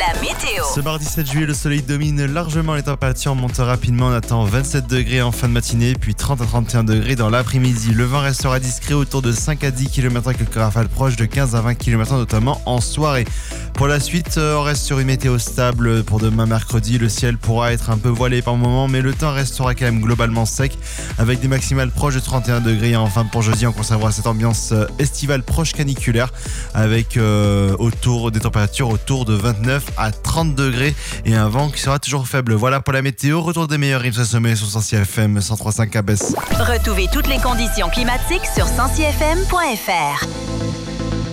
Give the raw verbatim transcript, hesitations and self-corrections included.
la météo. Ce mardi sept juillet, le soleil domine largement, les températures montent rapidement. On attend vingt-sept degrés en fin de matinée, puis trente à trente et un degrés dans l'après-midi. Le vent restera discret autour de cinq à dix kilomètres heure, quelques rafales proches de quinze à vingt kilomètres heure, notamment en soirée. Pour la suite, on reste sur une météo stable pour demain mercredi. Le ciel pourra être un peu voilé par moments, mais le temps restera quand même globalement sec, avec des maximales proches de trente et un degrés. Enfin, pour jeudi, on conservera cette ambiance estivale proche caniculaire, avec euh, autour des températures autour de vingt-neuf à trente degrés et un vent qui sera toujours faible. Voilà pour la météo. Retour des meilleurs rythmes ce sommet sur Sancy F M cent trois virgule cinq à Besse. Retrouvez toutes les conditions climatiques sur sancy f m point f r.